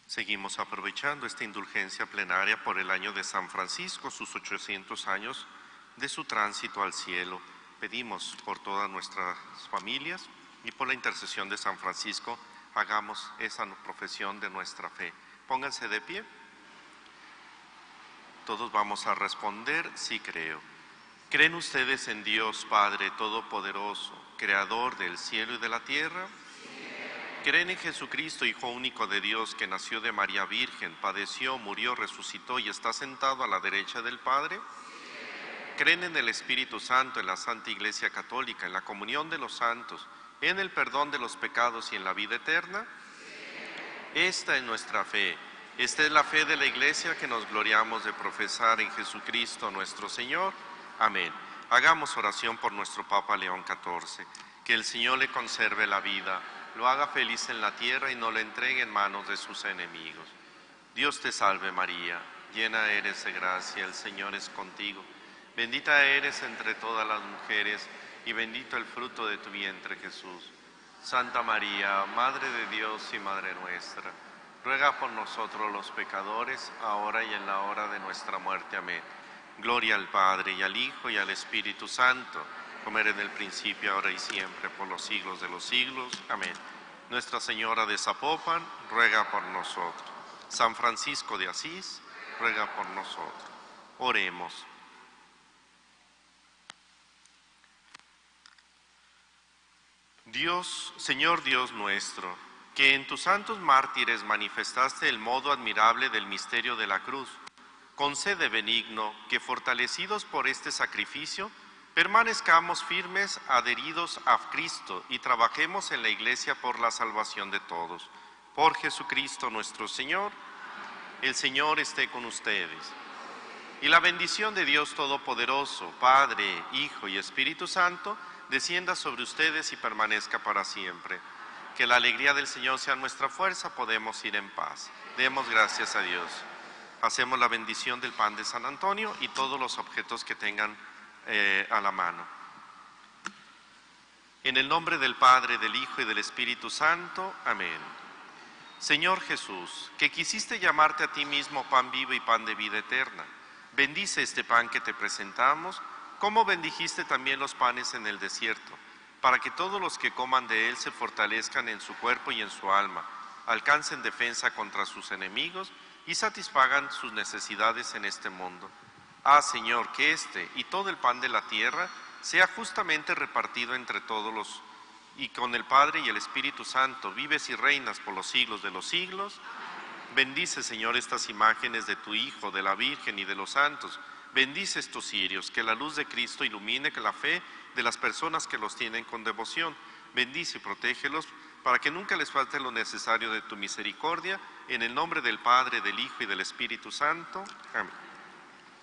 Seguimos aprovechando esta indulgencia plenaria por el año de San Francisco, sus 800 años de su tránsito al cielo. Pedimos por todas nuestras familias y por la intercesión de San Francisco, hagamos esa profesión de nuestra fe. Pónganse de pie. Todos vamos a responder, sí creo. ¿Creen ustedes en Dios Padre Todopoderoso, Creador del cielo y de la tierra? ¿Creen en Jesucristo, Hijo único de Dios, que nació de María Virgen, padeció, murió, resucitó y está sentado a la derecha del Padre? ¿Creen en el Espíritu Santo, en la Santa Iglesia Católica, en la comunión de los santos, en el perdón de los pecados y en la vida eterna? Esta es nuestra fe. Esta es la fe de la Iglesia que nos gloriamos de profesar en Jesucristo nuestro Señor. Amén. Hagamos oración por nuestro Papa León XIV. Que el Señor le conserve la vida, lo haga feliz en la tierra y no le entregue en manos de sus enemigos. Dios te salve María, llena eres de gracia, el Señor es contigo. Bendita eres entre todas las mujeres y bendito el fruto de tu vientre Jesús. Santa María, Madre de Dios y Madre nuestra, ruega por nosotros los pecadores, ahora y en la hora de nuestra muerte. Amén. Gloria al Padre, y al Hijo, y al Espíritu Santo, como era en el principio, ahora y siempre, por los siglos de los siglos. Amén. Nuestra Señora de Zapopan, ruega por nosotros. San Francisco de Asís, ruega por nosotros. Oremos. Dios, Señor Dios nuestro, que en tus santos mártires manifestaste el modo admirable del misterio de la cruz, concede benigno que, fortalecidos por este sacrificio, permanezcamos firmes, adheridos a Cristo y trabajemos en la Iglesia por la salvación de todos. Por Jesucristo nuestro Señor, el Señor esté con ustedes. Y la bendición de Dios Todopoderoso, Padre, Hijo y Espíritu Santo, descienda sobre ustedes y permanezca para siempre. Que la alegría del Señor sea nuestra fuerza, podemos ir en paz. Demos gracias a Dios. Hacemos la bendición del pan de San Antonio y todos los objetos que tengan a la mano. En el nombre del Padre, del Hijo y del Espíritu Santo. Amén. Señor Jesús, que quisiste llamarte a ti mismo pan vivo y pan de vida eterna, bendice este pan que te presentamos, como bendijiste también los panes en el desierto, para que todos los que coman de él se fortalezcan en su cuerpo y en su alma, alcancen defensa contra sus enemigos y satisfagan sus necesidades en este mundo. Señor, que este y todo el pan de la tierra sea justamente repartido entre todos los, y con el Padre y el Espíritu Santo vives y reinas por los siglos de los siglos. Bendice, Señor, estas imágenes de tu Hijo, de la Virgen y de los santos. Bendice estos cirios, que la luz de Cristo ilumine la fe de las personas que los tienen con devoción. Bendice y protégelos para que nunca les falte lo necesario de tu misericordia. En el nombre del Padre, del Hijo y del Espíritu Santo. Amén.